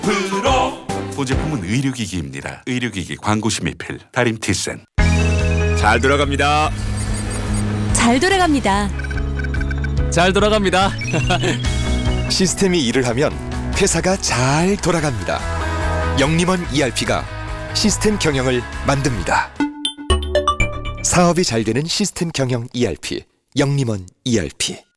프로 보제품은 의료기기입니다. 의료기기 광고시 미필 다림티센. 잘 돌아갑니다. 잘 돌아갑니다. 잘 돌아갑니다. 시스템이 일을 하면 회사가 잘 돌아갑니다. 영림원 ERP가 시스템 경영을 만듭니다. 사업이 잘 되는 시스템 경영 ERP, 영림원 ERP.